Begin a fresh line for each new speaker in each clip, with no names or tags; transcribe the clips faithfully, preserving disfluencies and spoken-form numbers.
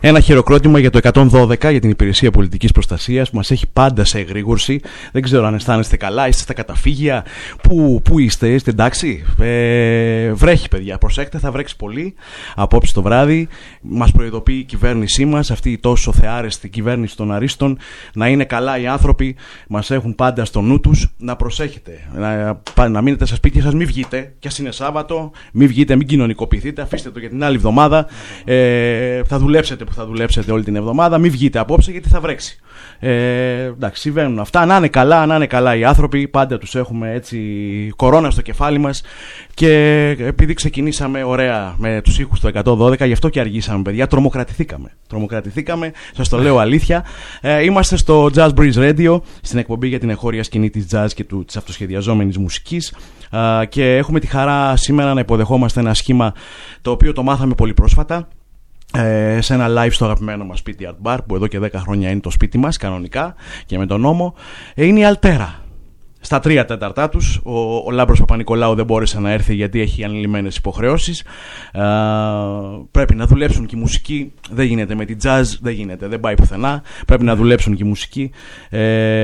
Ένα χειροκρότημα για το εκατόν δώδεκα, για την Υπηρεσία Πολιτικής Προστασίας, που μας έχει πάντα σε εγρήγορση. Δεν ξέρω αν αισθάνεστε καλά, είστε στα καταφύγια. Πού, πού είστε, είστε εντάξει? Ε, βρέχει, παιδιά, προσέξτε, θα βρέξει πολύ απόψε το βράδυ. Μας προειδοποιεί η κυβέρνησή μας, αυτή η τόσο θεάρεστη κυβέρνηση των αρίστων, να είναι καλά οι άνθρωποι, μας έχουν πάντα στο νου τους. Να προσέχετε, να, να μείνετε στα σπίτια σας, μην βγείτε, κι ας είναι Σάββατο, μην βγείτε, μην κοινωνικοποιηθείτε, αφήστε το για την άλλη εβδομάδα. Ε, θα δουλέψετε που θα δουλέψετε όλη την εβδομάδα, μην βγείτε απόψε γιατί θα βρέξει. Ε, εντάξει, συμβαίνουν αυτά. Να είναι καλά, να είναι καλά οι άνθρωποι. Πάντα τους έχουμε έτσι κορώνα στο κεφάλι μας. Και επειδή ξεκινήσαμε ωραία με τους ήχους του εκατόν δώδεκα, γι' αυτό και αργήσαμε, παιδιά. Τρομοκρατηθήκαμε. Τρομοκρατηθήκαμε, σας το λέω αλήθεια. Ε, είμαστε στο Jazz Breeze Radio, στην εκπομπή για την εγχώρια σκηνή της jazz και του, της αυτοσχεδιαζόμενης μουσικής. Ε, και έχουμε τη χαρά σήμερα να υποδεχόμαστε ένα σχήμα το οποίο το μάθαμε πολύ πρόσφατα. Ε, σε ένα live στο αγαπημένο μας σπίτι Art Bar, που εδώ και δέκα χρόνια είναι το σπίτι μας κανονικά και με τον νόμο. ε, είναι η Altera. Στα τρία τέταρτά τους, ο, ο Λάμπρος Παπα-Νικολάου δεν μπόρεσε να έρθει γιατί έχει ανηλυμένες υποχρεώσεις. Ε, πρέπει να δουλέψουν και οι μουσικοί. Δεν γίνεται με την jazz, δεν γίνεται, δεν πάει πουθενά. Πρέπει να δουλέψουν και οι μουσικοί. Ε,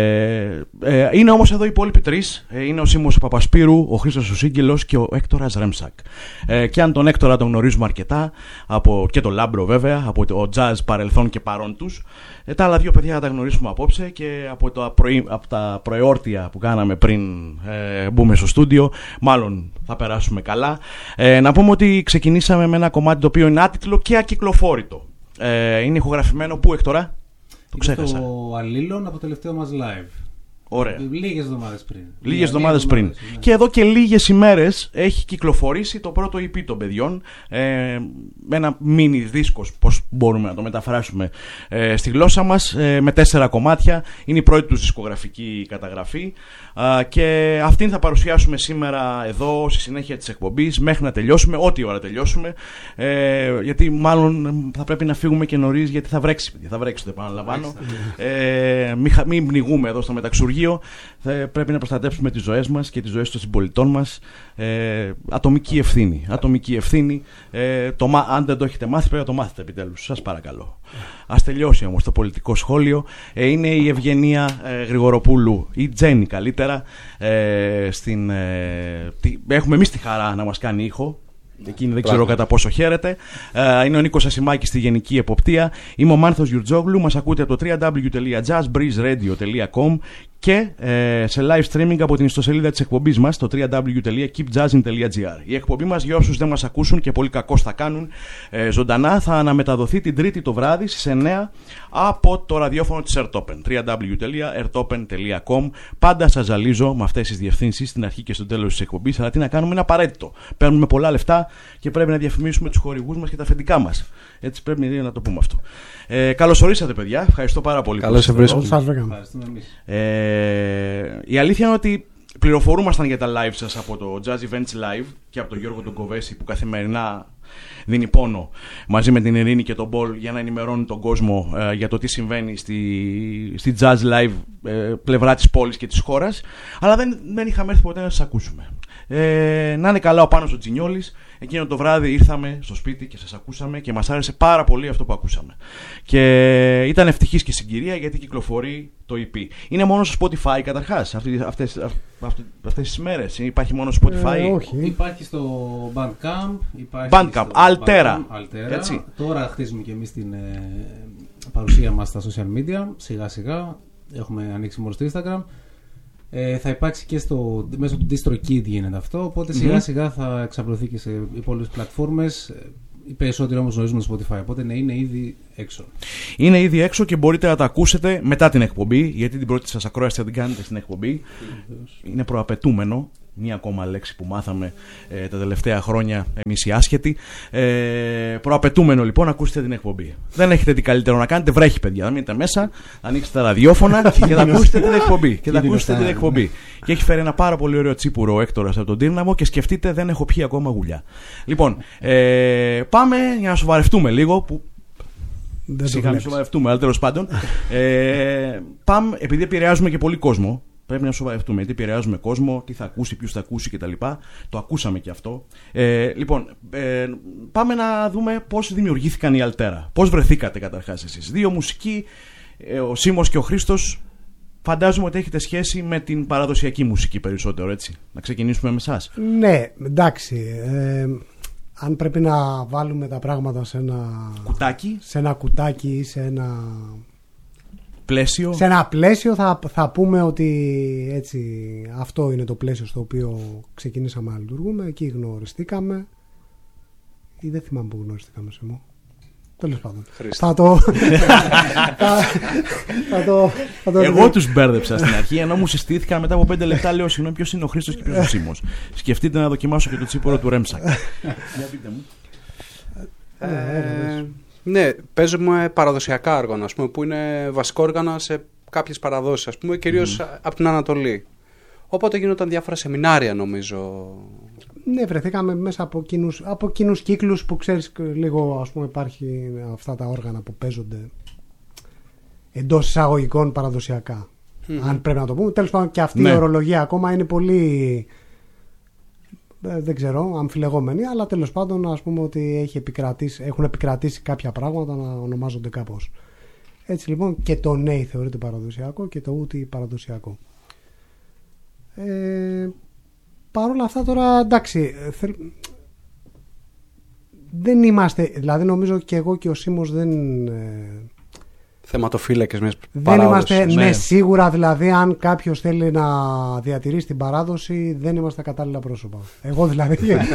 ε, είναι όμως εδώ οι υπόλοιποι τρεις. Ε, είναι ο Σίμος Παπασπύρου, ο Χρήστος ο Σύγγελος και ο Έκτορας Ρέμσακ. Ε, και αν τον Έκτορα τον γνωρίζουμε αρκετά, από, και τον Λάμπρο βέβαια, από το jazz παρελθόν και παρόν τους. Ε, τα άλλα δύο παιδιά θα τα γνωρίσουμε απόψε και από, το πρωί, από τα προεόρτια που κάναμε πριν ε, μπούμε στο στούντιο, μάλλον θα περάσουμε καλά. Ε, να πούμε ότι ξεκινήσαμε με ένα κομμάτι το οποίο είναι άτιτλο και ακυκλοφόρητο. Ε, είναι ηχογραφημένο πού, Έκτορα? Το ξέχασα.
Το Αλλήλων, από το τελευταίο μας live.
Ωραία.
Λίγες εβδομάδες πριν.
Λίγες εβδομάδες πριν. Ναι. Και εδώ και λίγες ημέρες έχει κυκλοφορήσει το πρώτο ι πι των παιδιών. Ε, ένα μίνι δίσκος, πώς μπορούμε να το μεταφράσουμε ε, στη γλώσσα μας, ε, με τέσσερα κομμάτια. Είναι η πρώτη τους δισκογραφική καταγραφή. Ε, και αυτήν θα παρουσιάσουμε σήμερα εδώ στη συνέχεια της εκπομπής, μέχρι να τελειώσουμε, ό,τι ώρα τελειώσουμε. Ε, γιατί μάλλον θα πρέπει να φύγουμε και νωρίς, γιατί θα βρέξει. Θα βρέξει, το επαναλαμβάνω. Ε, μην, μην πνιγούμε εδώ στο μεταξουργείο. Θα πρέπει να προστατεύσουμε τις ζωές μας και τις ζωές των συμπολιτών μας. Ε, ατομική ευθύνη. Ατομική ευθύνη. Ε, το, αν δεν το έχετε μάθει, πρέπει να το μάθετε επιτέλους. Σας παρακαλώ. Ας τελειώσει όμως το πολιτικό σχόλιο. Ε, είναι η Ευγενία ε, Γρηγοροπούλου, η Τζέννη καλύτερα. Ε, στην, ε, τι, έχουμε εμείς τη χαρά να μας κάνει ήχο. Εκείνη δεν ξέρω κατά πόσο χαίρεται. Uh, είναι ο Νίκος Ασημάκης στη Γενική Εποπτεία. Είμαι ο Μάνθος Γιουρτζόγλου. Μας ακούτε από το double-u double-u double-u τελεία jazz breeze radio τελεία com και ε, σε live streaming από την ιστοσελίδα της εκπομπής μας, το double-u double-u double-u τελεία keep jazzing τελεία gr. Η εκπομπή μας, για όσους δεν μας ακούσουν και πολύ κακώς θα κάνουν, ε, ζωντανά θα αναμεταδοθεί την Τρίτη το βράδυ στις εννιά από το ραδιόφωνο της Ertopen, double-u double-u double-u τελεία ertopen τελεία com. Πάντα σας ζαλίζω με αυτές τις διευθύνσεις στην αρχή και στο τέλος της εκπομπής, αλλά τι να κάνουμε, είναι απαραίτητο. Παίρνουμε πολλά λεφτά και πρέπει να διαφημίσουμε τους χορηγούς μας και τα αφεντικά μας. Έτσι πρέπει να το πούμε αυτό. Ε, καλώς ορίσατε, παιδιά. Ευχαριστώ πάρα πολύ.
Καλώς σε βρίσκω.
Ε, η αλήθεια είναι ότι πληροφορούμασταν για τα live σας από το Jazz Events Live και από τον Γιώργο τον Κοβέση, που καθημερινά δίνει πόνο μαζί με την Ειρήνη και τον Πολ για να ενημερώνουν τον κόσμο ε, για το τι συμβαίνει στη, στη Jazz Live ε, πλευρά της πόλης και της χώρας, αλλά δεν, δεν είχαμε έρθει ποτέ να σας ακούσουμε. Ε, να είναι καλά ο Πάνος ο Τζινιόλης. Εκείνο το βράδυ ήρθαμε στο σπίτι και σας ακούσαμε και μας άρεσε πάρα πολύ αυτό που ακούσαμε. Και ήταν ευτυχής και συγκυρία γιατί κυκλοφορεί το ι πι. Είναι μόνο στο Spotify καταρχάς αυτές, αυτές, αυτές τις μέρες? Υπάρχει μόνο στο Spotify?
Ε, όχι. Υπάρχει στο Bandcamp. Υπάρχει
Bandcamp, Altera.
Έτσι. Τώρα χτίζουμε και εμείς την ε, παρουσία μας στα social media. Σιγά σιγά έχουμε ανοίξει μόνο στο Instagram. Ε, θα υπάρξει και στο, μέσω του DistroKid γίνεται αυτό, οπότε σιγά mm-hmm. σιγά θα εξαπλωθεί και σε υπόλοιπες πλατφόρμες. Οι περισσότεροι όμως γνωρίζουν το Spotify, οπότε ναι, είναι ήδη έξω. Είναι ήδη έξω και μπορείτε να τα ακούσετε μετά την εκπομπή, γιατί την πρώτη σας ακρόαση θα την κάνετε στην εκπομπή. Mm-hmm. Είναι προαπαιτούμενο. Μία ακόμα λέξη που μάθαμε ε, τα τελευταία χρόνια εμείς οι άσχετοι. Ε, προαπαιτούμενο λοιπόν να ακούσετε την εκπομπή. Δεν έχετε τι καλύτερο να κάνετε, βρέχει, παιδιά. Να μείνετε μέσα, ανοίξτε τα ραδιόφωνα και θα ακούσετε την εκπομπή. Και θα ακούσετε την εκπομπή. Και έχει φέρει ένα πάρα πολύ ωραίο τσίπουρο ο Έκτορας από τον Τύρναμο και σκεφτείτε, δεν έχω πιει ακόμα γουλιά. Λοιπόν, ε, πάμε για να σοβαρευτούμε λίγο. Που σιγά να σοβαρευτούμε, αλλά τέλος πάντων. Ε, πάμε, επειδή επηρεάζουμε και πολύ κόσμο.
Πρέπει να σοβαρευτούμε. Γιατί επηρεάζουμε κόσμο, τι θα ακούσει, ποιους θα ακούσει κτλ. Το ακούσαμε και αυτό. Ε, λοιπόν, ε, πάμε να δούμε πώς δημιουργήθηκαν οι Αλτέρα. Πώς βρεθήκατε καταρχάς εσείς? Δύο μουσικοί, ε, ο Σίμος και ο Χρήστος. Φαντάζομαι ότι έχετε σχέση με την παραδοσιακή μουσική περισσότερο, έτσι. Να ξεκινήσουμε με εσάς.
Ναι, εντάξει. Ε, αν πρέπει να βάλουμε τα πράγματα σε ένα
κουτάκι,
σε ένα κουτάκι ή σε ένα
πλαίσιο,
σε ένα πλαίσιο θα, θα πούμε ότι έτσι, αυτό είναι το πλαίσιο στο οποίο ξεκινήσαμε να λειτουργούμε. Εκεί γνωριστήκαμε. Ή δεν θυμάμαι που γνωριστήκαμε, σε μου. Τέλος πάντων. Θα το, θα, θα το, θα το
Εγώ τους μπέρδεψα στην αρχή, ενώ μου συστήθηκα μετά από πέντε λεπτά. Λέω συγγνώμη, ποιος είναι ο Χρήστος και ποιος ο Σίμος. Σκεφτείτε να δοκιμάσω και το τσίπορο του Ρέμσακ. Για πείτε μου.
Ε, ναι, παίζουμε παραδοσιακά όργανα, ας πούμε, που είναι βασικό όργανα σε κάποιες παραδόσεις, ας πούμε, κυρίως mm. από την Ανατολή. Οπότε γίνονταν διάφορα σεμινάρια, νομίζω.
Ναι, βρεθήκαμε μέσα από κοινούς, από κοινούς κύκλους που ξέρεις λίγο, ας πούμε, υπάρχει αυτά τα όργανα που παίζονται εντός εισαγωγικών παραδοσιακά. Mm-hmm. Αν πρέπει να το πούμε. Τέλος πάντων, και αυτή ναι. η ορολογία ακόμα είναι πολύ, δεν ξέρω, αμφιλεγόμενη, αλλά τέλος πάντων, ας πούμε ότι έχει επικρατήσει, έχουν επικρατήσει κάποια πράγματα να ονομάζονται κάπως. Έτσι λοιπόν, και το ναι θεωρείται παραδοσιακό και το ούτε παραδοσιακό. Ε, Παρ' όλα αυτά τώρα, εντάξει, θέλ... δεν είμαστε, δηλαδή νομίζω και εγώ και ο Σίμος δεν...
Θεματοφύλακες μιας
δεν είμαστε, ναι. ναι, σίγουρα δηλαδή αν κάποιος θέλει να διατηρήσει την παράδοση δεν είμαστε κατάλληλα πρόσωπα. Εγώ δηλαδή,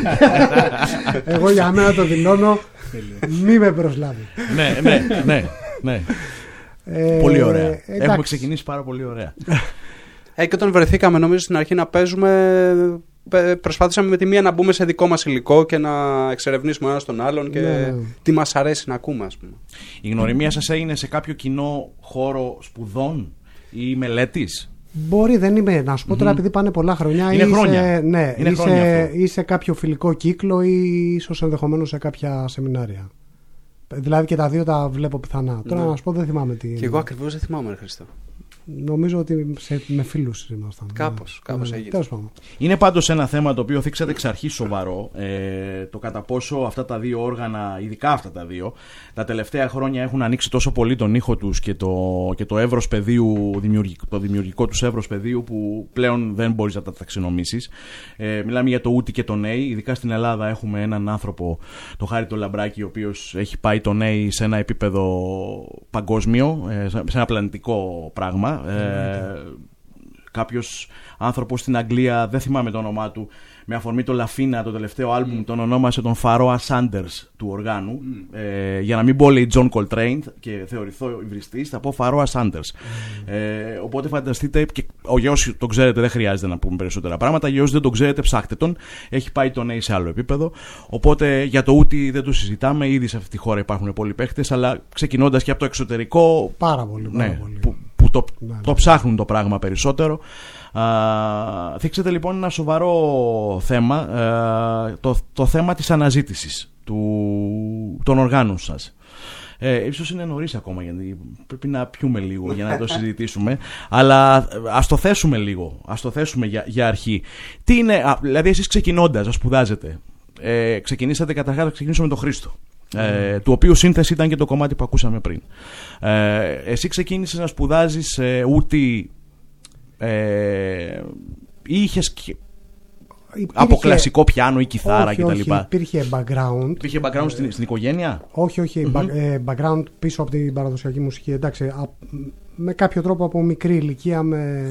εγώ για μένα το δηλώνω, μη με προσλάβει.
ναι, ναι, ναι, ναι. Ε, πολύ ωραία. Εντάξει. Έχουμε ξεκινήσει πάρα πολύ ωραία.
Ε, και όταν βρεθήκαμε, νομίζω στην αρχή να παίζουμε, προσπάθησαμε με τη μία να μπούμε σε δικό μας υλικό και να εξερευνήσουμε ένα τον άλλον και ναι. τι μας αρέσει να ακούμε, ας πούμε.
Η γνωριμία σας έγινε σε κάποιο κοινό χώρο σπουδών ή μελέτης?
Μπορεί, δεν είμαι. Να σου πω τώρα, mm-hmm. επειδή πάνε πολλά χρόνια.
Είναι
ή
χρόνια.
Σε, ναι,
είναι
ή,
χρόνια
σε, ή σε κάποιο φιλικό κύκλο ή ίσως ενδεχομένως σε κάποια σεμινάρια. Δηλαδή και τα δύο τα βλέπω πιθανά. Τώρα
ναι.
να σου πω, δεν θυμάμαι τι.
Και εγώ ακριβώς δεν θυμάμαι, ρε Χριστό.
Νομίζω ότι σε, με φίλους ήμασταν.
Κάπως, κάπως
ναι,
έγινε.
Είναι πάντως ένα θέμα το οποίο θίξατε εξ αρχής σοβαρό. Ε, το κατά πόσο αυτά τα δύο όργανα, ειδικά αυτά τα δύο, τα τελευταία χρόνια έχουν ανοίξει τόσο πολύ τον ήχο τους και το, και το εύρος πεδίου, το δημιουργικό τους εύρος πεδίου, που πλέον δεν μπορείς να τα ταξινομήσεις. Ε, μιλάμε για το ούτι και το νέι. Ειδικά στην Ελλάδα έχουμε έναν άνθρωπο, το Χάρη το Λαμπράκη, ο οποίος έχει πάει το νέι σε ένα επίπεδο παγκόσμιο, ε, σε ένα πλανητικό πράγμα. Ε, κάποιος άνθρωπος στην Αγγλία, δεν θυμάμαι το όνομά του, με αφορμή το Λαφίνα, το τελευταίο άλμπουμ, mm. τον ονόμασε τον Φαρόα Σάντερς του οργάνου. Mm. Ε, για να μην πω λέει John Coltrane και θεωρηθώ υβριστής, θα πω Φαρόα Σάντερς. Mm. Ε, οπότε φανταστείτε, και ο γιος τον ξέρετε, δεν χρειάζεται να πούμε περισσότερα πράγματα. Ο γιος δεν τον ξέρετε, ψάχτε τον. Έχει πάει το νέι σε άλλο επίπεδο. Οπότε για το ούτι δεν το συζητάμε. Ήδη σε αυτή τη χώρα υπάρχουν πολλοί παίχτες, αλλά ξεκινώντας και από το εξωτερικό.
Πάρα πολύ, πάρα
ναι,
πολύ.
Που, που το,
ναι, ναι.
το ψάχνουν το πράγμα περισσότερο. Uh, θίξετε λοιπόν ένα σοβαρό θέμα, uh, το, το θέμα της αναζήτησης του, των οργάνων σας. Ε, ίσως είναι νωρίς ακόμα, γιατί πρέπει να πιούμε λίγο για να το συζητήσουμε, αλλά ας το θέσουμε λίγο, ας το θέσουμε για, για αρχή. Τι είναι, α, δηλαδή εσείς ξεκινώντας, ας σπουδάζετε, ε, ξεκινήσατε καταρχάς, να ξεκινήσουμε με τον Χρήστο. Ε, του οποίου σύνθεση ήταν και το κομμάτι που ακούσαμε πριν. Ε, εσύ ξεκίνησες να σπουδάζεις ε, ούτι ε, ή είχες υπήρχε... από κλασικό πιάνο ή κιθάρα
όχι,
κτλ.
Όχι, υπήρχε background.
Υπήρχε background ε, στην, στην οικογένεια.
Όχι, όχι, mm-hmm. ε, background πίσω από την παραδοσιακή μουσική. Εντάξει, α, με κάποιο τρόπο από μικρή ηλικία με...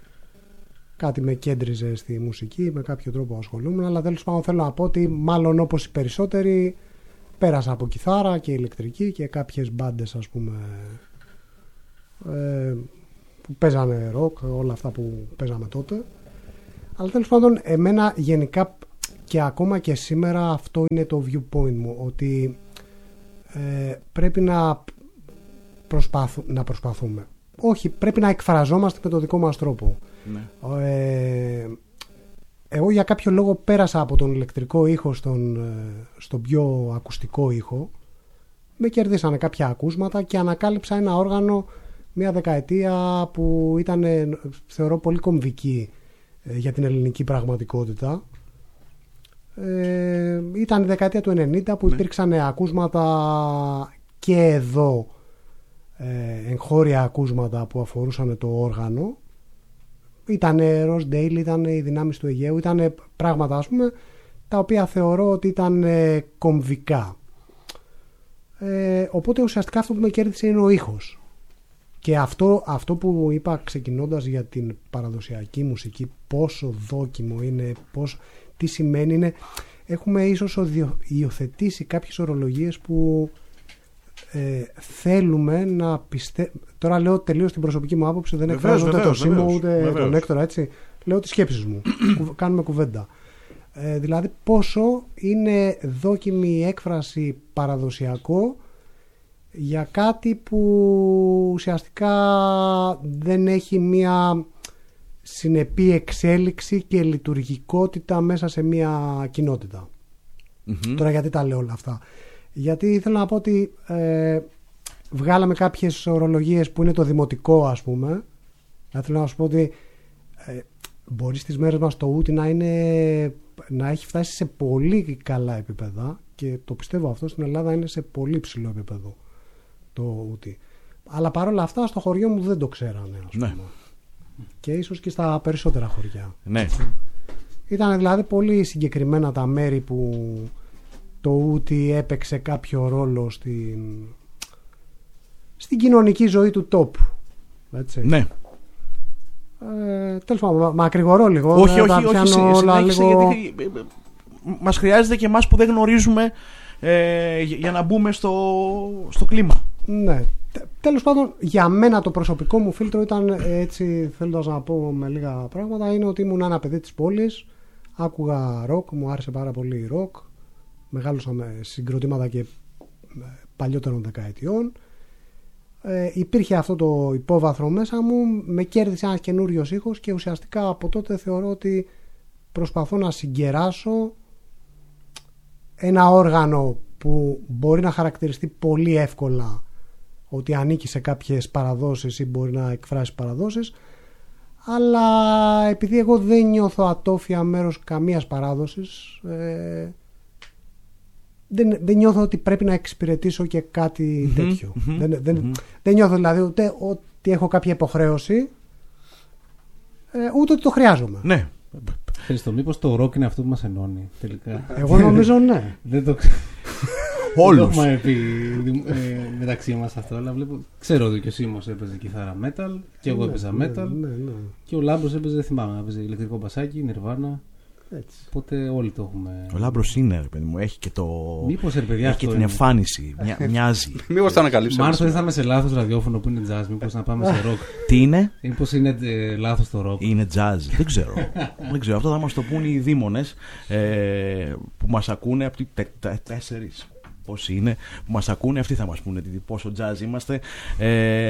κάτι με κέντριζε στη μουσική, με κάποιο τρόπο ασχολούμουν, αλλά τέλος πάντων θέλω να πω ότι μάλλον όπως οι περισσότεροι πέρασα από κιθάρα και ηλεκτρική και κάποιες μπάντες, ας πούμε, ε, που παίζανε ροκ, όλα αυτά που παίζαμε τότε. Αλλά τέλος πάντων εμένα γενικά και ακόμα και σήμερα αυτό είναι το viewpoint μου, ότι ε, πρέπει να, προσπαθου, να προσπαθούμε. Όχι, πρέπει να εκφραζόμαστε με το δικό μας τρόπο. Ναι. Ε, εγώ για κάποιο λόγο πέρασα από τον ηλεκτρικό ήχο στον, στον πιο ακουστικό ήχο. Με κερδίσανε κάποια ακούσματα και ανακάλυψα ένα όργανο μια δεκαετία που ήταν, θεωρώ, πολύ κομβική για την ελληνική πραγματικότητα. Ε, ήταν η δεκαετία του ενενήντα που ναι. υπήρξαν ακούσματα και εδώ, ε, εγχώρια ακούσματα που αφορούσαν το όργανο. Ήταν Ross Dale, ήταν οι δυνάμεις του Αιγαίου, ήταν πράγματα, ας πούμε, τα οποία θεωρώ ότι ήταν ε, κομβικά. Ε, οπότε ουσιαστικά αυτό που με κέρδισε είναι ο ήχος. Και αυτό, αυτό που είπα ξεκινώντας για την παραδοσιακή μουσική, πόσο δόκιμο είναι, πόσο, τι σημαίνει είναι, έχουμε ίσως υιοθετήσει κάποιες ορολογίες που ε, θέλουμε να πιστεύουμε. Τώρα λέω τελείως την προσωπική μου άποψη, δεν εκφράζω ούτε το Σίμω ούτε βεβαίως. Τον Έκτορα, έτσι. Λέω τις σκέψεις μου. Κάνουμε κουβέντα. Ε, δηλαδή πόσο είναι δόκιμη η έκφραση παραδοσιακό για κάτι που ουσιαστικά δεν έχει μία συνεπή εξέλιξη και λειτουργικότητα μέσα σε μία κοινότητα. Mm-hmm. Τώρα γιατί τα λέω όλα αυτά? Γιατί ήθελα να πω ότι ε, βγάλαμε κάποιες ορολογίες που είναι το δημοτικό, ας πούμε. Θέλω να σου πω ότι ε, μπορεί στις μέρες μας το ούτι να, είναι, να έχει φτάσει σε πολύ καλά επίπεδα, και το πιστεύω αυτό, στην Ελλάδα είναι σε πολύ ψηλό επίπεδο το ούτι. Αλλά παρόλα αυτά στο χωριό μου δεν το ξέρανε, ας πούμε. Ναι. Και ίσως και στα περισσότερα χωριά.
Ναι.
Ήταν δηλαδή πολύ συγκεκριμένα τα μέρη που το ούτι έπαιξε κάποιο ρόλο στην, στην κοινωνική ζωή του τόπου. Έτσι.
Ναι.
Ε, τέλος πάντων, μακρηγορώ λίγο.
Όχι, όχι, όχι, συνέχισε, λίγο... γιατί μας χρειάζεται και εμάς που δεν γνωρίζουμε ε, για να μπούμε στο, στο κλίμα.
Ναι. Τέλος πάντων, για μένα το προσωπικό μου φίλτρο ήταν, έτσι θέλοντας να πω με λίγα πράγματα, είναι ότι ήμουν ένα παιδί της πόλης, άκουγα ροκ, μου άρεσε πάρα πολύ ροκ, μεγάλωσα με συγκροτήματα και παλιότερων δεκαετιών. Ε, υπήρχε αυτό το υπόβαθρο μέσα μου, με κέρδισε ένας καινούριος ήχος και ουσιαστικά από τότε θεωρώ ότι προσπαθώ να συγκεράσω ένα όργανο που μπορεί να χαρακτηριστεί πολύ εύκολα ότι ανήκει σε κάποιες παραδόσεις ή μπορεί να εκφράσει παραδόσεις, αλλά επειδή εγώ δεν νιώθω ατόφια μέρος καμίας παράδοσης, ε, δεν, δεν νιώθω ότι πρέπει να εξυπηρετήσω και κάτι mm-hmm, τέτοιο. Mm-hmm, δεν, δεν, mm-hmm. δεν νιώθω δηλαδή ούτε ότι έχω κάποια υποχρέωση, ε, ούτε ότι το χρειάζομαι.
Ναι.
Χριστό, μήπως το ροκ είναι αυτό που μας ενώνει τελικά?
Εγώ νομίζω ναι.
Δεν το ξέρω.
Όλους.
Δεν το έχουμε πει ε, μεταξύ μας αυτό, αλλά βλέπω. Ξέρω ότι και ο Σίμος έπαιζε κιθάρα metal και εγώ
ναι,
έπαιζα
ναι,
metal.
Ναι, ναι.
Και ο Λάμπρος έπαιζε, δεν θυμάμαι, έπαιζε ηλεκτρικό μπασάκι, Nirvana.
Έτσι.
Οπότε όλοι το έχουμε.
Ο Λάμπρος είναι, ρε παιδί μου, έχει και, το...
Μήπως, ρε παιδιά,
έχει και την εμφάνιση. Μια... Μοιάζει.
Μήπως το ανακαλύψαμε.
Μάρθω, ήρθαμε σε λάθος ραδιόφωνο που είναι jazz. Μήπως να πάμε σε rock.
Τι είναι?
Μήπως είναι ε, λάθος το rock.
Είναι jazz. Δεν ξέρω. Δεν ξέρω. Αυτό θα μας το πούν οι δήμονες ε, που μας ακούνε από τις τέσσερις. Πώς είναι, που μας ακούνε, αυτοί θα μας πούνε πόσο jazz είμαστε. Ε,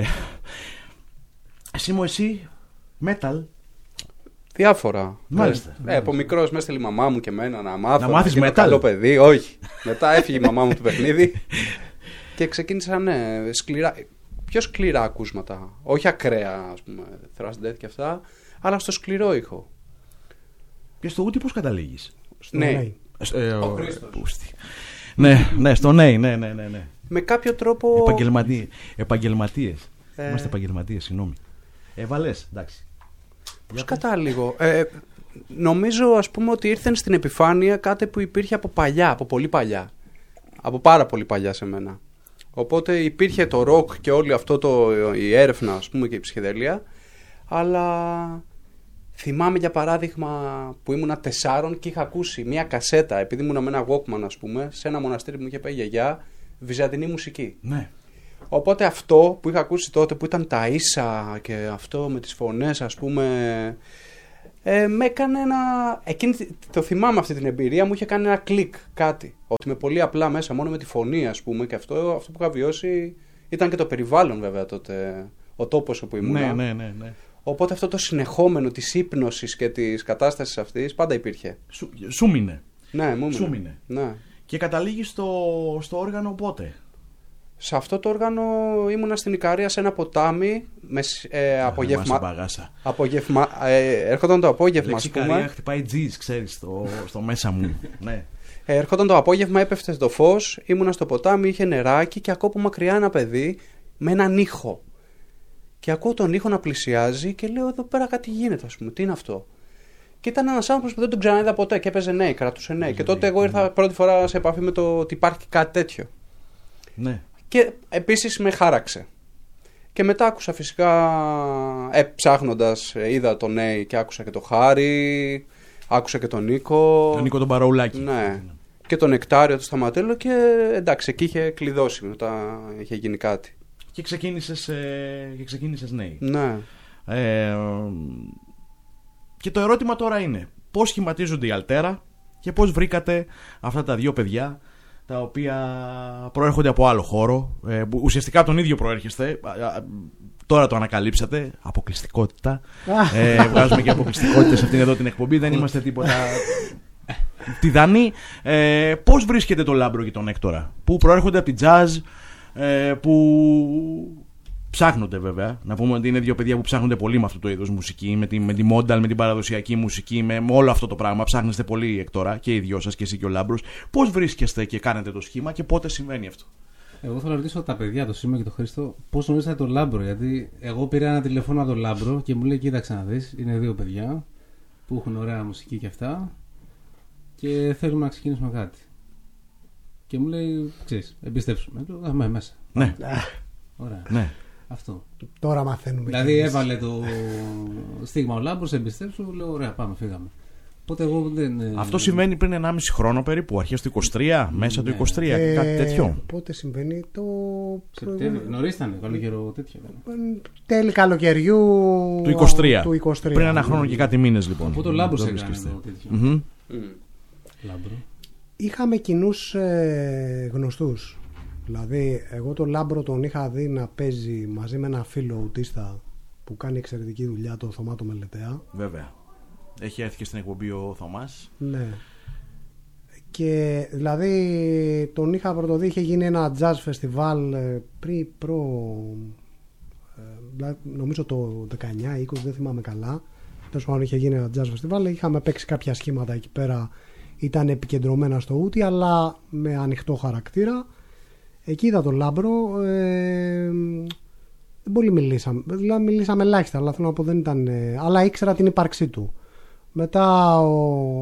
εσύ μου, εσύ, metal.
Διάφορα.
Μάλιστα.
Ε, από μικρός με έστειλε η μαμά μου και εμένα να μάθω.
Να μάθεις metal.
Καλό παιδί, όχι. Μετά έφυγε η μαμά μου του παιχνίδι και ξεκίνησα, ναι, σκληρά. Πιο σκληρά ακούσματα. Όχι ακραία, ας πούμε, thrash death και αυτά, αλλά στο σκληρό ήχο.
Και στο ούτι πώς καταλήγεις?
Ναι.
Ε, ο Χρήστος. Ναι, ναι, στο ναι, ναι, ναι, ναι.
Με κάποιο τρόπο.
Επαγγελματίες. Επαγγελματίες.
Ε...
Είμαστε επαγγελματίες, συγγνώμη. Έβαλες, εντάξει.
Πώς κατάληγο. Ε, νομίζω, ας πούμε, ότι ήρθε στην επιφάνεια κάτι που υπήρχε από παλιά, από πολύ παλιά. Από πάρα πολύ παλιά σε μένα. Οπότε υπήρχε το ροκ και όλη αυτό το, η έρευνα, ας πούμε, και η ψυχεδέλεια. Αλλά θυμάμαι για παράδειγμα που ήμουνα τεσσάρων και είχα ακούσει μια κασέτα, επειδή ήμουνα με ένα Walkman, ας πούμε, σε ένα μοναστήρι που μου είχε πάει η γιαγιά, βυζαντινή μουσική.
Ναι.
Οπότε αυτό που είχα ακούσει τότε, που ήταν τα ίσα και αυτό με τις φωνές, ας πούμε, ε, με έκανε ένα... Εκείνη, το θυμάμαι αυτή την εμπειρία, μου είχε κάνει ένα κλικ κάτι. Ότι με πολύ απλά μέσα, μόνο με τη φωνή, ας πούμε, και αυτό, αυτό που είχα βιώσει ήταν και το περιβάλλον βέβαια τότε, ο τόπος όπου ήμουν.
Ναι, ναι, ναι, ναι.
Οπότε αυτό το συνεχόμενο της ύπνωσης και της κατάστασης αυτής πάντα υπήρχε.
Σου, σου μείνε.
Ναι, μου
σου μείνε.
Ναι.
Και καταλήγει στο, στο όργανο πότε?
Σε αυτό το όργανο ήμουνα στην Ικαρία σε ένα ποτάμι με ε, απογεύμα. απογεύμα ε, έρχονταν το απόγευμα, ας πούμε.
Ικαρία χτυπάει τζις, ξέρεις, στο, στο μέσα μου. Ναι.
Ε, έρχονταν το απόγευμα, έπεφτε το φως, ήμουνα στο ποτάμι, είχε νεράκι και ακούω από μακριά ένα παιδί με έναν ήχο. Και ακούω τον ήχο να πλησιάζει και λέω: εδώ πέρα κάτι γίνεται, ας πούμε. Τι είναι αυτό? Και ήταν ένας άνθρωπος που δεν τον ξαναείδα ποτέ και έπαιζε νέοι, κρατούσε νέοι. Και τότε εγώ ήρθα πρώτη φορά σε επαφή με το ότι υπάρχει κάτι τέτοιο.
Ναι.
Και επίσης με χάραξε. Και μετά άκουσα φυσικά, ε, ψάχνοντας, είδα τον Νέη και άκουσα και τον Χάρη, άκουσα και τον Νίκο.
Τον Νίκο τον Παραουλάκη.
Ναι. Και τον Νεκτάριο, τον Σταματέλο και εντάξει, εκεί είχε κλειδώσει μετά είχε γίνει κάτι.
Και ξεκίνησες, ε, και ξεκίνησες Νέη.
Ναι.
Ε, και το ερώτημα τώρα είναι, πώς σχηματίζονται η Αλτέρα και πώς βρήκατε αυτά τα δύο παιδιά τα οποία προέρχονται από άλλο χώρο, ε, ουσιαστικά τον ίδιο προέρχεστε, τώρα το ανακαλύψατε, αποκλειστικότητα, ε, βγάζουμε και αποκλειστικότητες σε αυτήν εδώ την εκπομπή, δεν είμαστε τίποτα τιδανοί. Ε, πώς βρίσκεται το Λάμπρο και τον Έκτορα, που προέρχονται από την jazz, ε, που ψάχνονται βέβαια, να πούμε ότι είναι δύο παιδιά που ψάχνονται πολύ με αυτό το είδος μουσική, με τη, με τη modal, με την παραδοσιακή μουσική, με, με όλο αυτό το πράγμα. Ψάχνεστε πολύ εκ τώρα και οι δυο σας και εσύ και ο Λάμπρος. Πώς βρίσκεστε και κάνετε το σχήμα και πότε συμβαίνει αυτό?
Εγώ θέλω να ρωτήσω τα παιδιά, το Σίμω και το Χρήστο, πώς γνωρίσατε τον Λάμπρο? Γιατί εγώ πήρα ένα τηλέφωνο από τον Λάμπρο και μου λέει: κοίταξε να δεις, είναι δύο παιδιά που έχουν ωραία μουσική και αυτά και θέλουμε να ξεκινήσουμε κάτι. Και μου λέει: ξέρεις, εμπιστεύσουμε. Λέω: με μέσα.
Ναι.
Ωραία.
Ναι.
Αυτό.
Τώρα μαθαίνουμε.
Δηλαδή έβαλε το στίγμα ο Λάμπρος, εμπιστεύσου, λέω: ωραία, πάμε, φύγαμε. Οπότε εγώ δεν...
Αυτό συμβαίνει πριν ενάμιση χρόνο περίπου, αρχές του είκοσι τρία, μέσα του είκοσι τρία, ε, κάτι τέτοιο.
Πότε συμβαίνει το...
Νωρίς ήταν, καλοκαιρό τέτοιο.
Τέλη καλοκαιριού
του είκοσι τρία.
Του είκοσι τρία.
Πριν ένα χρόνο και κάτι μήνες λοιπόν.
Οπότε ο Λάμπρος έκανε το τέτοιο. Mm-hmm. Mm. Λάμπρο.
Είχαμε κοινούς ε, γνωστούς. Δηλαδή, εγώ τον Λάμπρο τον είχα δει να παίζει μαζί με ένα φίλο ουτίστα που κάνει εξαιρετική δουλειά, τον Θωμά το Μελετέα.
Βέβαια. Έχει έρθει και στην εκπομπή ο Θωμάς.
Ναι. Και δηλαδή τον είχα πρωτοδεί, είχε γίνει ένα jazz festival πριν προ... νομίζω το δεκαεννιά είκοσι, δεν θυμάμαι καλά. Τέλος πάντων είχε γίνει ένα jazz festival, είχαμε παίξει κάποια σχήματα εκεί πέρα, ήταν επικεντρωμένα στο ούτι αλλά με ανοιχτό χαρακτήρα. Εκεί είδα τον Λάμπρο, ε, δεν πολύ μιλήσαμε, δηλαδή μιλήσαμε ελάχιστα, αλλά θέλω να πω δεν ήταν, ε, αλλά ήξερα την ύπαρξή του. Μετά ο,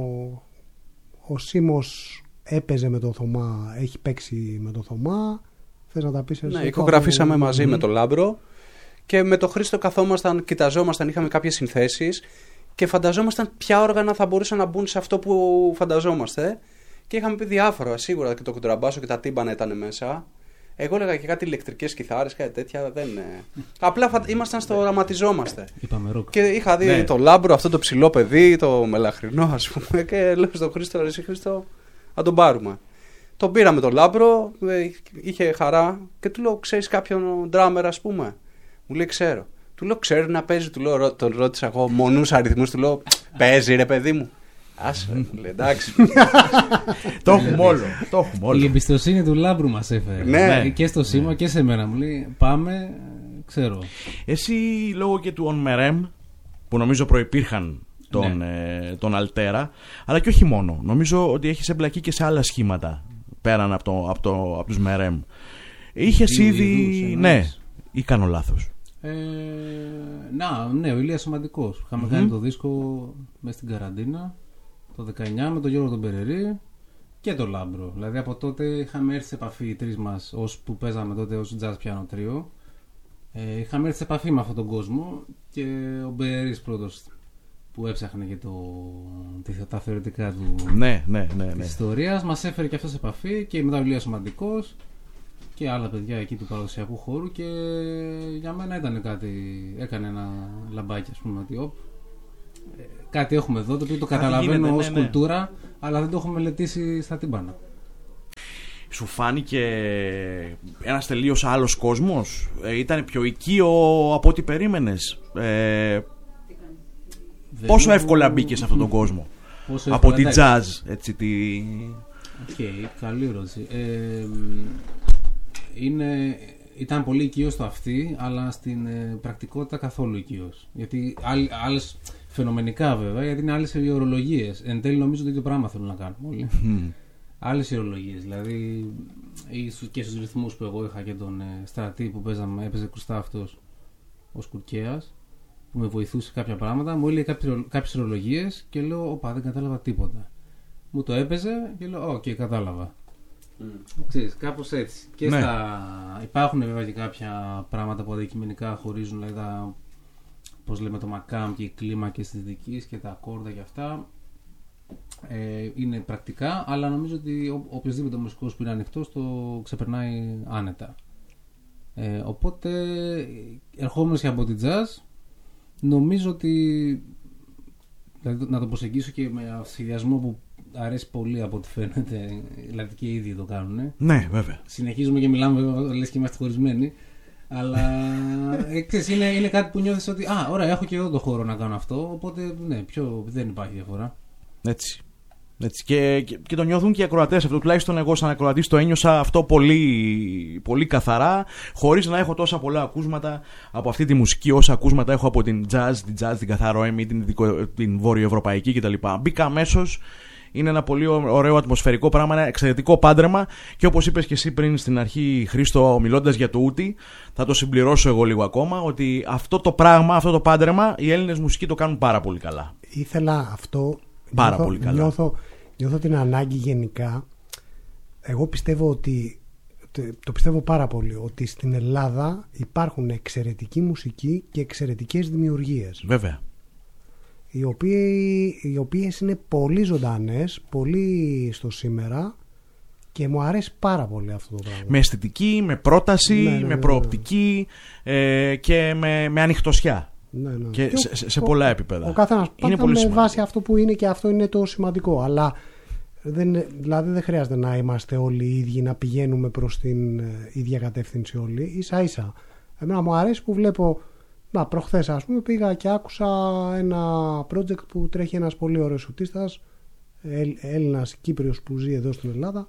ο Σίμος έπαιζε με τον Θωμά, έχει παίξει με τον Θωμά. Θες να τα πεις εσύ?
Ναι, ηχογραφήσαμε μαζί mm-hmm. με τον Λάμπρο και με τον Χρήστο καθόμασταν, κοιταζόμασταν, είχαμε κάποιες συνθέσεις και φανταζόμασταν ποια όργανα θα μπορούσαν να μπουν σε αυτό που φανταζόμαστε. Και είχαμε πει διάφορα, σίγουρα και το κοντραμπάσο και τα τύμπανα ήταν μέσα. Εγώ έλεγα και κάτι ηλεκτρικές κιθάρες, κάτι τέτοια. Δεν... Απλά φα... ήμασταν στο οραματιζόμαστε. Και είχα δει ναι. το Λάμπρο, αυτό το ψηλό παιδί, το μελαχρινό, ας πούμε. Και λέω στον Χρήστο: εσύ Χρήστο, να τον πάρουμε. Τον πήραμε τον Λάμπρο, είχε χαρά και του λέω: ξέρεις κάποιον ντράμερ, ας πούμε? Μου λέει: ξέρω. Του λέω: ξέρει να παίζει? Του λέω, τον ρώτησα εγώ μονούς αριθμούς, του λέω: παίζει ρε παιδί μου? Άσε, μου λέει, εντάξει.
Το έχουμε όλο. Το έχουμε όλο.
Η εμπιστοσύνη του Λάμπρου μας έφερε.
Ναι.
Και στο Σίμω και σε μένα. Μου λέει: πάμε, ξέρω.
Εσύ λόγω και του On Merem, που νομίζω προϋπήρχαν τον, ναι. ε, τον Αλτέρα, αλλά και όχι μόνο. Νομίζω ότι έχεις εμπλακεί και σε άλλα σχήματα πέραν από, το, από, το, από τους Merem. Είχες ήδη. Ναι, ή κάνω λάθος?
Ε, να, ναι, ο Ηλίας Σωματικός. Είχαμε mm-hmm. κάνει το δίσκο μέσα στην καραντίνα το δεκαεννιά με τον Γιώργο τον Περερή και τον Λάμπρο. Δηλαδή από τότε είχαμε έρθει σε επαφή οι τρεις μας, ως που παίζαμε τότε ως jazz piano trio. Ε, είχαμε έρθει σε επαφή με αυτόν τον κόσμο και ο Περερής πρώτος που έψαχνε και το, τα θεωρητικά του
ναι, ναι, ναι, ναι.
της ιστορίας μας έφερε και αυτό σε επαφή και μετά ο Ηλίας Σωματικός και άλλα παιδιά εκεί του παραδοσιακού χώρου και για μένα ήταν κάτι, έκανε ένα λαμπάκι, ας πούμε, ότι οπ, κάτι έχουμε εδώ το οποίο το καταλαβαίνω γίνεται, ως ναι, ναι. κουλτούρα, αλλά δεν το έχουμε μελετήσει στα τύμπανα.
Σου φάνηκε ένας τελείως άλλος κόσμος? Ε, ήταν πιο οικείο από ό,τι περίμενες? Ε, πόσο εύκολα μπήκε σε αυτόν τον κόσμο? Από τη jazz, έτσι, τη...
Οκ, okay, καλή ερώτηση. Ε, είναι, ήταν πολύ οικείος στο αυτή, αλλά στην ε, πρακτικότητα καθόλου οικείος. Γιατί άλλες, φαινομενικά βέβαια, γιατί είναι άλλες οι ορολογίες. Εν τέλει νομίζω ότι το πράγμα θέλουν να κάνουν όλοι. Mm. Άλλες οι ορολογίες, δηλαδή και στους ρυθμούς που εγώ είχα και τον ε, Στρατή που παίζαμε, έπαιζε κρουστά αυτός ο Σκουρκέας, που με βοηθούσε κάποια πράγματα, μου έλεγε κάποιες ορολογίες και λέω, όπα, δεν κατάλαβα τίποτα. Μου το έπαιζε και λέω, οκ, okay, κατάλαβα. Mm. Ξέρεις, κάπως έτσι. Και ναι. στα... Υπάρχουν βέβαια και κάποια πράγματα που αντικειμενικά χωρίζουν, δηλαδή τα, πώς λέμε, το μακάμ και οι κλίμακες της δικής και τα ακόρδα και αυτά. Ε, είναι πρακτικά, αλλά νομίζω ότι ο, οποιοσδήποτε μουσικός που είναι ανοιχτός το ξεπερνάει άνετα. Ε, οπότε, ερχόμενος και από την jazz, νομίζω ότι, δηλαδή, να το προσεγγίσω και με αυτοσχεδιασμό που αρέσει πολύ από ό,τι φαίνεται, δηλαδή και οι ίδιοι το κάνουν.
Ναι, βέβαια.
Συνεχίζουμε και μιλάμε, λες και είμαστε χωρισμένοι. Αλλά ε, ξέρεις, είναι, είναι κάτι που νιώθεις ότι α, ωραία, έχω και εγώ το χώρο να κάνω αυτό. Οπότε ναι, πιο, δεν υπάρχει διαφορά.
Έτσι. Έτσι. Και, και, και το νιώθουν και οι ακροατές αυτό. Τουλάχιστον εγώ, σαν ακροατής, το ένιωσα αυτό πολύ, πολύ καθαρά, χωρίς να έχω τόσα πολλά ακούσματα από αυτή τη μουσική, όσα ακούσματα έχω από την jazz, την jazz, την καθαρό εμ, την, την βόρειο-ευρωπαϊκή κτλ. Μπήκα αμέσως. Είναι ένα πολύ ωραίο ατμοσφαιρικό πράγμα, ένα εξαιρετικό πάντρεμα. Και όπως είπες και εσύ πριν στην αρχή, Χρήστο, μιλώντας για το ούτι, θα το συμπληρώσω εγώ λίγο ακόμα, ότι αυτό το πράγμα, αυτό το πάντρεμα, οι Έλληνες μουσικοί το κάνουν πάρα πολύ καλά.
Ήθελα αυτό.
Πάρα
νιώθω,
πολύ καλά.
Νιώθω, νιώθω την ανάγκη γενικά. Εγώ πιστεύω ότι, το πιστεύω πάρα πολύ, ότι στην Ελλάδα υπάρχουν εξαιρετική μουσική και εξαιρετικές δημιουργίες.
Βέβαια.
Οι, οποίοι, οι οποίες είναι πολύ ζωντανές, πολύ στο σήμερα, και μου αρέσει πάρα πολύ αυτό το πράγμα.
Με αισθητική, με πρόταση, ναι, ναι, ναι, με προοπτική ε, και με, με ανοιχτωσιά. Ναι, ναι. Και, και σε, σε πολλά
ο,
επίπεδα.
Ο καθένας πάντα με βάση αυτό που είναι, και αυτό είναι το σημαντικό. Αλλά δεν, δηλαδή δεν χρειάζεται να είμαστε όλοι οι ίδιοι, να πηγαίνουμε προς την ίδια κατεύθυνση όλοι. Ίσα ίσα. Εμένα μου αρέσει που βλέπω. Να, προχθές ας πούμε πήγα και άκουσα ένα project που τρέχει ένας πολύ ωραίος σουτίστας, Έλληνας Κύπριος που ζει εδώ στην Ελλάδα,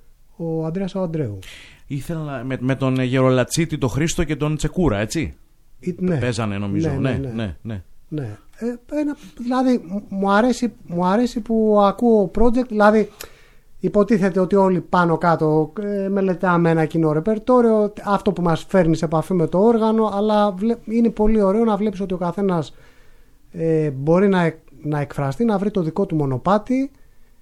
ο Ανδρέας ο Ανδρέου.
Ήθελα με, με τον Γερολατσίτη, τον Χρήστο και τον Τσεκούρα, έτσι.
Ή, ναι.
Παίζανε νομίζω.
Ναι, ναι,
ναι,
ναι.
ναι, ναι.
ναι. Ε, ένα, δηλαδή μου αρέσει, μου αρέσει που ακούω project, δηλαδή υποτίθεται ότι όλοι πάνω κάτω ε, μελετάμε ένα κοινό ρεπερτόριο, αυτό που μας φέρνει σε επαφή με το όργανο, αλλά βλέ, είναι πολύ ωραίο να βλέπεις ότι ο καθένας ε, μπορεί να, να εκφραστεί, να βρει το δικό του μονοπάτι.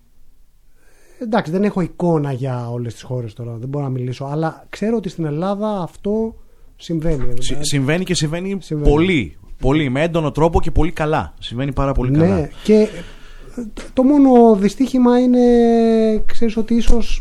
Εντάξει, δεν έχω εικόνα για όλες τις χώρες τώρα, δεν μπορώ να μιλήσω, αλλά ξέρω ότι στην Ελλάδα αυτό συμβαίνει.
Συ, συμβαίνει και συμβαίνει, συμβαίνει πολύ, πολύ, με έντονο τρόπο και πολύ καλά. Συμβαίνει πάρα πολύ
ναι,
καλά.
Και το μόνο δυστύχημα είναι, ξέρεις, ότι ίσως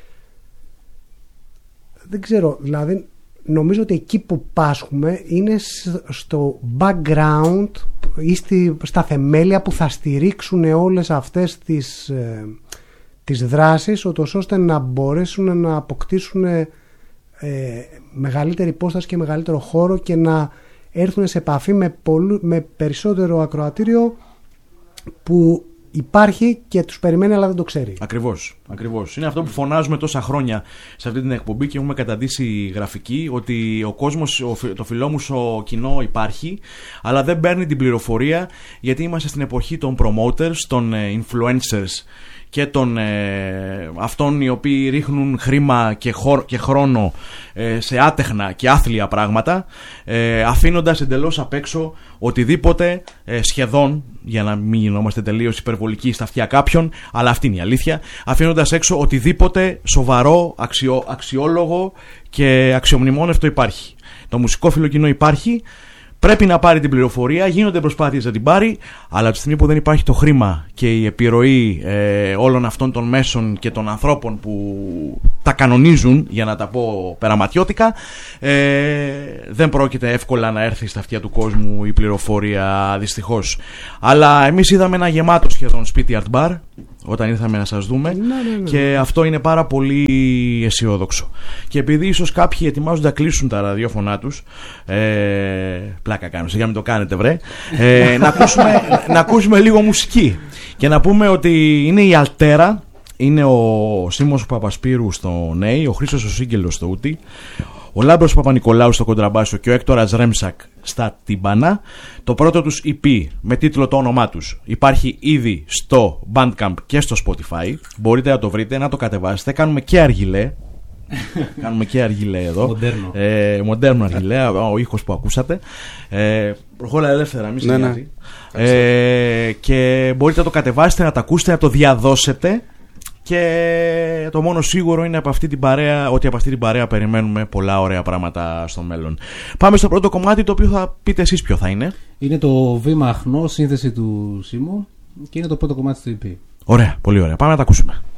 δεν ξέρω, δηλαδή νομίζω ότι εκεί που πάσχουμε είναι στο background ή στη, στα θεμέλια που θα στηρίξουν όλες αυτές τις, ε, τις δράσεις, ώστε να μπορέσουν να αποκτήσουν ε, μεγαλύτερη υπόσταση και μεγαλύτερο χώρο και να έρθουν σε επαφή με, πολλού, με περισσότερο ακροατήριο που υπάρχει και τους περιμένει αλλά δεν το ξέρει.
Ακριβώς, ακριβώς. Είναι αυτό που φωνάζουμε τόσα χρόνια σε αυτή την εκπομπή και έχουμε καταντήσει γραφική, ότι ο κόσμος, το φιλόμουσο κοινό υπάρχει, αλλά δεν παίρνει την πληροφορία, γιατί είμαστε στην εποχή των promoters, των influencers και των ε, αυτών οι οποίοι ρίχνουν χρήμα και, χω, και χρόνο ε, σε άτεχνα και άθλια πράγματα, ε, αφήνοντας εντελώς απ' έξω οτιδήποτε ε, σχεδόν, για να μην γινόμαστε τελείως υπερβολικοί στα αυτιά κάποιων, αλλά αυτή είναι η αλήθεια, αφήνοντας έξω οτιδήποτε σοβαρό, αξιο, αξιόλογο και αξιομνημόνευτο υπάρχει. Το μουσικό φιλοκοινό υπάρχει. Πρέπει να πάρει την πληροφορία, γίνονται προσπάθειες να την πάρει, αλλά από τη στιγμή που δεν υπάρχει το χρήμα και η επιρροή ε, όλων αυτών των μέσων και των ανθρώπων που τα κανονίζουν, για να τα πω περαματιώτικα, ε, δεν πρόκειται εύκολα να έρθει στα αυτιά του κόσμου η πληροφορία, δυστυχώς. Αλλά εμείς είδαμε ένα γεμάτο σχεδόν σπίτι Art Bar όταν ήρθαμε να σας δούμε, ναι, ναι, ναι. Και αυτό είναι πάρα πολύ αισιόδοξο. Και επειδή ίσως κάποιοι ετοιμάζονται να κλείσουν τα ραδιόφωνά τους, ε, πλάκα κάνω, για να μην το κάνετε βρε, ε, να, ακούσουμε, να ακούσουμε λίγο μουσική και να πούμε ότι είναι η Αλτέρα, είναι ο Σίμος Παπασπύρου στο Νέι, ο Χρήστος ο Σύγκελος στο Ούτι, ο Λάμπρος Παπα-Νικολάου στο κοντραμπάσο και ο Έκτορας Ρέμσακ στα τύμπανα. Το πρώτο τους ι πι με τίτλο το όνομά τους υπάρχει ήδη στο Bandcamp και στο Spotify. Μπορείτε να το βρείτε, να το κατεβάσετε. Κάνουμε και αργιλέ. Κάνουμε και αργιλέ εδώ.
Μοντέρνο.
Ε, μοντέρνο αργιλέ, ο ήχος που ακούσατε. Ε, προχώρα ελεύθερα, μη σε νοιάζει. Ε, και μπορείτε να το κατεβάσετε, να το ακούσετε, να το διαδώσετε. Και το μόνο σίγουρο είναι από αυτή την παρέα, ότι από αυτή την παρέα περιμένουμε πολλά ωραία πράγματα στο μέλλον. Πάμε στο πρώτο κομμάτι, το οποίο θα πείτε εσείς ποιο θα είναι.
Είναι το Βήμα Αχνό, σύνθεση του Σίμου, και είναι το πρώτο κομμάτι του ι πι.
Ωραία, πολύ ωραία. Πάμε να τα ακούσουμε.